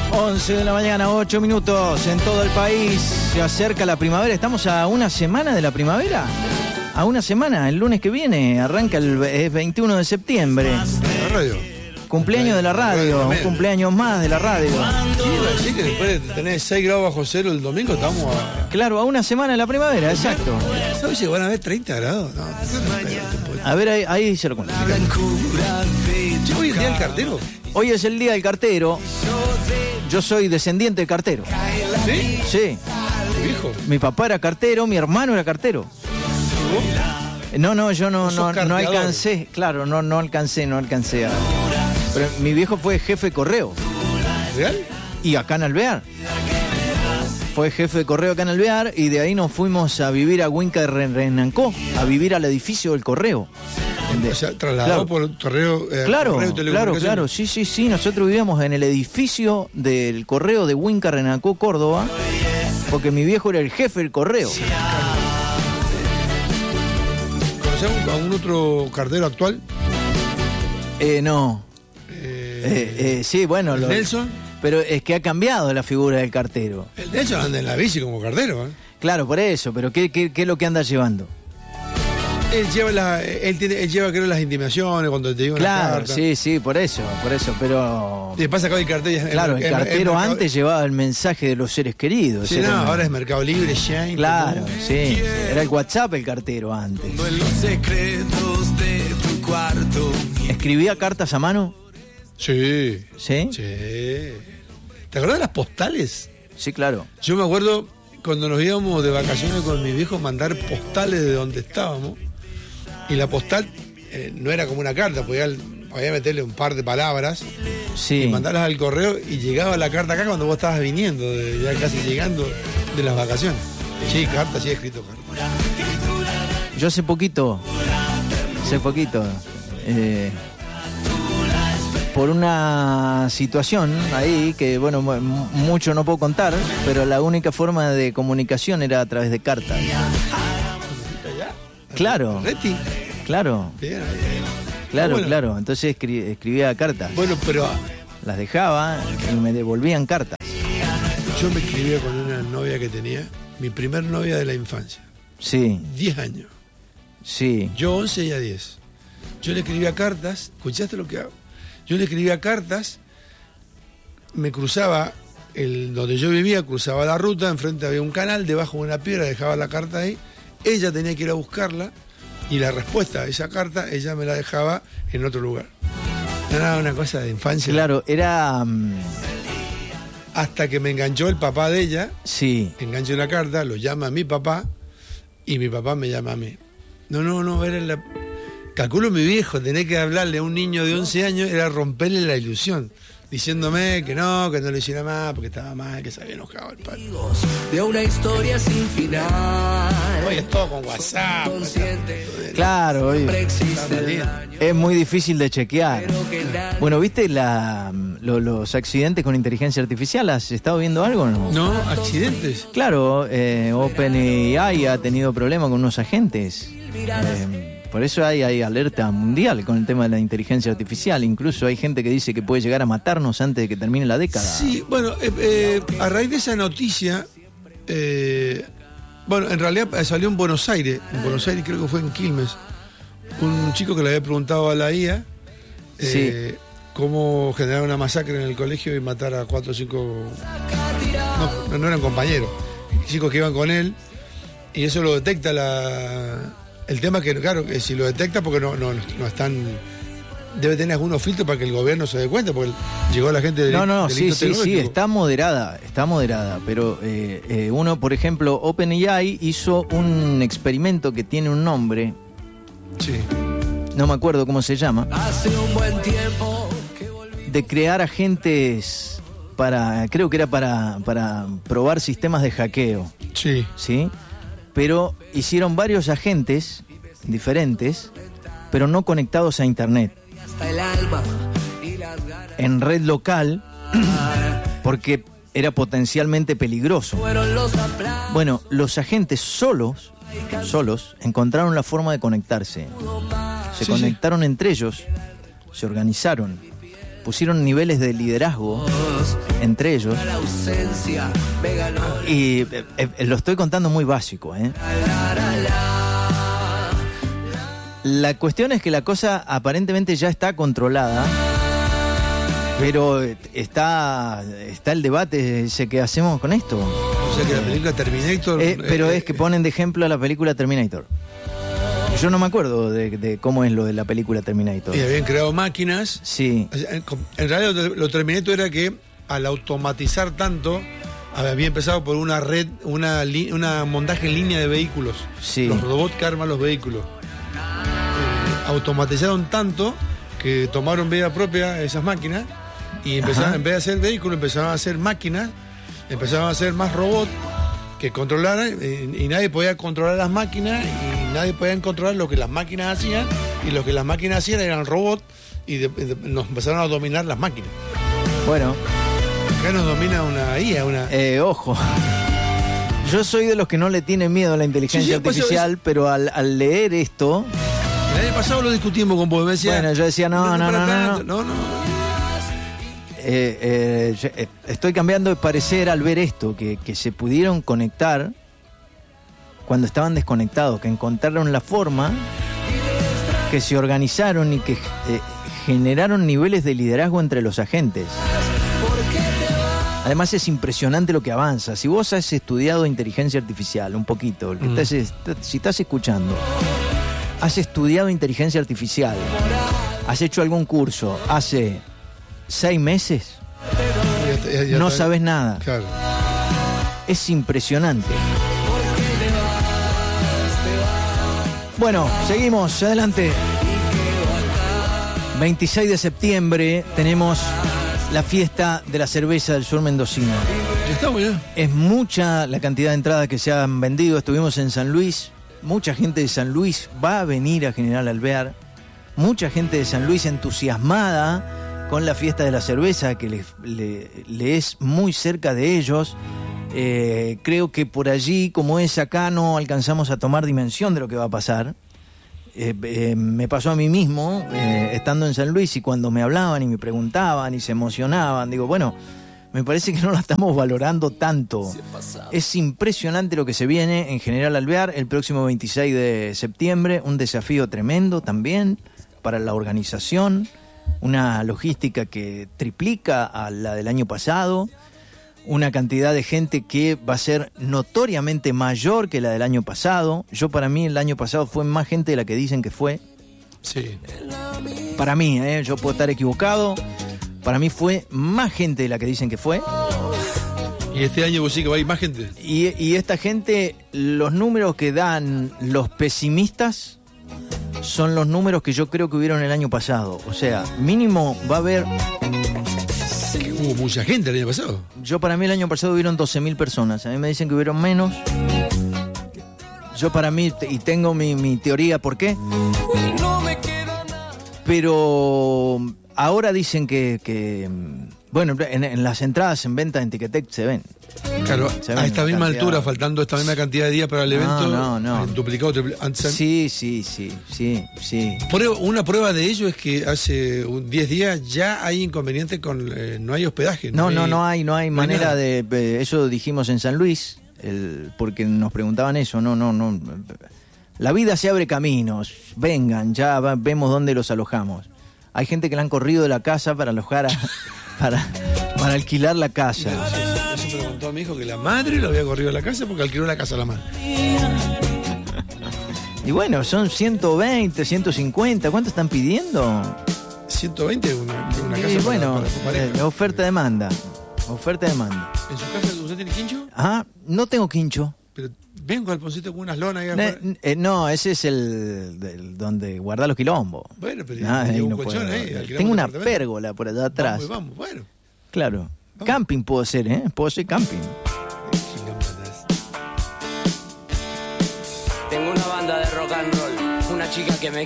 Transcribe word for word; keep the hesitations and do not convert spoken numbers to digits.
once de la mañana, ocho minutos en todo el país. Se acerca la primavera. Estamos a una semana de la primavera. A una semana, el lunes que viene. Arranca el es veintiuno de septiembre. La radio. Cumpleaños de la radio. Un cumpleaños más de la radio. Sí, así que después de tener seis grados bajo cero el domingo estamos a... Claro, a una semana de la primavera, exacto. ¿Sabes si van a haber treinta grados? No, a ver, ahí, ahí se lo cuento. ¿Hoy es el día del cartero? Hoy es el día del cartero. Yo soy descendiente de cartero. ¿Sí? Sí. ¿Tu hijo? Mi papá era cartero, mi hermano era cartero. No, no, yo no, no, no alcancé. Claro, no, no alcancé, no alcancé. A... Pero mi viejo fue jefe de correo. ¿Real? Y acá en Alvear. Fue jefe de correo acá en Alvear y de ahí nos fuimos a vivir a Huinca de Renancó, a vivir al edificio del correo. O sea, trasladado claro. por correo, eh, claro, correo claro, claro, sí, sí, sí. Nosotros vivíamos en el edificio del correo de Huinca, Renancó, Córdoba, porque mi viejo era el jefe del correo. Sí. ¿Conocemos a algún otro cartero actual? Eh, no. Eh, eh, eh, sí, bueno. ¿El lo, Nelson? Pero es que ha cambiado la figura del cartero. El Nelson anda en la bici como cartero, ¿eh? Claro, por eso, pero ¿qué, qué, qué es lo que anda llevando? Él lleva, la, él, tiene, él lleva creo las intimaciones cuando te digo claro, una carta. Sí, sí, por eso, por eso, pero... Y pasa que el cartero... Claro, el, el cartero el, el mercado... antes llevaba el mensaje de los seres queridos. Sí, no, una... ahora es Mercado Libre, Shane... Claro, como... sí, era el WhatsApp el cartero antes. En los secretos de tu cuarto. ¿Escribía cartas a mano? Sí. ¿Sí? Sí. ¿Te acuerdas de las postales? Sí, claro. Yo me acuerdo cuando nos íbamos de vacaciones con mis viejos mandar postales de donde estábamos. Y la postal eh, no era como una carta, podía, podía meterle un par de palabras sí. y mandarlas al correo y llegaba la carta acá cuando vos estabas viniendo, de, ya casi llegando de las vacaciones. Sí, carta, sí he escrito carta. Yo hace poquito, hace poquito, eh, por una situación ahí que, bueno, mucho no puedo contar, pero la única forma de comunicación era a través de cartas. Claro, ¿Reti? Claro, bien, claro, bueno. claro. Entonces escri escribía cartas. Bueno, pero las dejaba y me devolvían cartas. Yo me escribía con una novia que tenía, mi primer novia de la infancia. Sí. diez años. Sí. Yo once y a diez. Yo le escribía cartas, ¿escuchaste lo que hago? Yo le escribía cartas, me cruzaba el donde yo vivía, cruzaba la ruta, enfrente había un canal, debajo de una piedra dejaba la carta ahí. Ella tenía que ir a buscarla y la respuesta a esa carta ella me la dejaba en otro lugar. Era una cosa de infancia. Claro, era... Um... Hasta que me enganchó el papá de ella. Sí. Enganchó una carta, lo llama a mi papá y mi papá me llama a mí. No, no, no, era la... Calculo mi viejo, tener que hablarle a un niño de once años era romperle la ilusión. Diciéndome que no, que no lo hiciera más, porque estaba mal, que se había enojado el padre. De una historia sin final. Hoy es todo con WhatsApp. Claro, hoy es muy difícil de chequear. Bueno, ¿viste la, lo, los accidentes con inteligencia artificial? ¿Has estado viendo algo o no? No, accidentes. Claro, eh, OpenAI ha tenido problemas con unos agentes. Eh, Por eso hay, hay alerta mundial con el tema de la inteligencia artificial. Incluso hay gente que dice que puede llegar a matarnos antes de que termine la década. Sí, bueno, eh, eh, a raíz de esa noticia, eh, bueno, en realidad salió en Buenos Aires, en Buenos Aires creo que fue en Quilmes, un chico que le había preguntado a la I A eh, sí. cómo generar una masacre en el colegio y matar a cuatro o cinco, no, no eran compañeros, chicos que iban con él, y eso lo detecta la... El tema es que, claro, que si lo detecta, porque no, no, no están... Debe tener algunos filtros para que el gobierno se dé cuenta, porque llegó la gente del No, no, no, sí, sí, sí, está moderada, está moderada, pero eh, eh, uno, por ejemplo, OpenAI hizo un experimento que tiene un nombre. Sí. No me acuerdo cómo se llama. Hace un buen tiempo que volví... De crear agentes para, creo que era para, para probar sistemas de hackeo. Sí. ¿Sí? Pero hicieron varios agentes diferentes, pero no conectados a internet. En red local, porque era potencialmente peligroso. Bueno, los agentes solos, solos, encontraron la forma de conectarse. Se sí, conectaron sí. entre ellos, se organizaron pusieron niveles de liderazgo entre ellos. Y eh, eh, lo estoy contando muy básico, ¿eh? La cuestión es que la cosa aparentemente ya está controlada, pero está, está el debate ese que hacemos con esto. O sea que la película Terminator... Eh, pero eh, es que ponen de ejemplo a la película Terminator. Yo no me acuerdo de, de cómo es lo de la película Terminator. Y habían creado máquinas. Sí. En realidad lo Terminator era que al automatizar tanto, había empezado por una red, una, una montaje en línea de vehículos. Sí. Los robots que arman los vehículos. Eh, automatizaron tanto que tomaron vida propia esas máquinas y empezaron, en vez de hacer vehículos, empezaron a hacer máquinas, empezaron a hacer más robots que controlaran, y, y nadie podía controlar las máquinas y nadie podía controlar lo que las máquinas hacían, y lo que las máquinas hacían eran robots y de, de, nos empezaron a dominar las máquinas. Bueno. Acá nos domina una I A, una... Eh, ojo. Yo soy de los que no le tienen miedo a la inteligencia sí, sí, artificial, es... pero al, al leer esto... El año pasado lo discutimos con vos, me decía... Bueno, yo decía, no, no, no, no, no, no, no. Eh, eh, yo, eh, estoy cambiando de parecer al ver esto, que, que se pudieron conectar cuando estaban desconectados, que encontraron la forma, que se organizaron y que eh, generaron niveles de liderazgo entre los agentes. Además es impresionante lo que avanza. Si vos has estudiado inteligencia artificial un poquito, el que mm. estás, si estás escuchando, has estudiado inteligencia artificial, has hecho algún curso hace seis meses, ya, ya, ya no está, sabes nada. Claro. Es impresionante. Bueno, seguimos, adelante. veintiséis de septiembre tenemos la fiesta de la cerveza del sur mendocino. Ya estamos ya. Es mucha la cantidad de entradas que se han vendido. Estuvimos en San Luis. Mucha gente de San Luis va a venir a General Alvear. Mucha gente de San Luis entusiasmada con la fiesta de la cerveza, que le, le, le es muy cerca de ellos. Eh, creo que por allí, como es acá, no alcanzamos a tomar dimensión de lo que va a pasar. Eh, eh, me pasó a mí mismo, eh, estando en San Luis, y cuando me hablaban y me preguntaban y se emocionaban, digo, bueno, me parece que no la estamos valorando tanto. Es impresionante lo que se viene en General Alvear el próximo veintiséis de septiembre, un desafío tremendo también para la organización, una logística que triplica a la del año pasado, una cantidad de gente que va a ser notoriamente mayor que la del año pasado. Yo, para mí, el año pasado fue más gente de la que dicen que fue. Sí. Para mí, ¿eh? Yo puedo estar equivocado. Para mí fue más gente de la que dicen que fue. Y este año vos sí que va a ir más gente. Y, y esta gente, los números que dan los pesimistas son los números que yo creo que hubieron el año pasado. O sea, mínimo va a haber... Hubo mucha gente el año pasado. Yo, para mí, el año pasado hubieron doce mil personas. A mí me dicen que hubieron menos. Yo, para mí, y tengo mi, mi teoría por qué. Pero ahora dicen que, que bueno, en, en las entradas en venta en Ticketek se ven. Claro, se ven a esta misma cantidad. altura, faltando esta misma cantidad de días para el evento. No, no, no. Duplicado, triplicado. Sí, sí, sí, sí, sí. Prueba, una prueba de ello es que hace diez días ya hay inconveniente con... Eh, no hay hospedaje. No, no, hay, no hay, no hay no manera hay de... Eh, eso dijimos en San Luis, el, porque nos preguntaban eso. No, no, no. La vida se abre caminos. Vengan, ya va, vemos dónde los alojamos. Hay gente que le han corrido de la casa para alojar a, para, para alquilar la casa. Eso, eso preguntó a mi hijo, que la madre lo había corrido de la casa porque alquiló la casa a la madre. Y bueno, son ciento veinte, ciento cincuenta. ¿Cuánto están pidiendo? ciento veinte, una, una casa y bueno, para, para su pareja. Eh, oferta-demanda. Oferta-demanda. ¿En su casa usted tiene quincho? Ah, no tengo quincho. Pero ven con el poncito con unas lonas ahí Ne, afuera. eh, no, ese es el, el donde guardar los quilombos. Bueno, pero Ah, hay ahí un no colchón puedo. ahí. Tengo una pérgola por allá atrás. Vamos, vamos, bueno. Claro. Vamos. Camping puedo hacer, ¿eh? Puedo hacer camping. Tengo una banda de rock and roll, una chica que me